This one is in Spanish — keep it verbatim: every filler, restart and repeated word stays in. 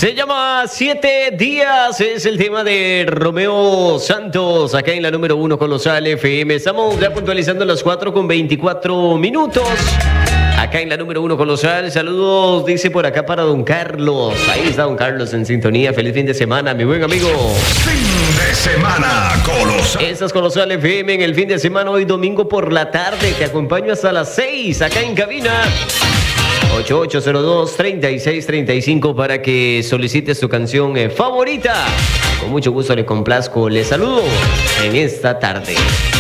Se llama Siete Días, es el tema de Romeo Santos, acá en la número uno Colosal F M. Estamos ya puntualizando las cuatro con veinticuatro minutos. Acá en la número uno Colosal, saludos, dice por acá para don Carlos. Ahí está don Carlos en sintonía. Feliz fin de semana, mi buen amigo. Fin de semana Colosal. Esta es Colosal F M en el fin de semana, hoy domingo por la tarde. Te acompaño hasta las seis acá en cabina. ocho ocho cero dos, tres seis tres cinco para que solicites tu canción eh, favorita. Con mucho gusto le complazco, le saludo en esta tarde.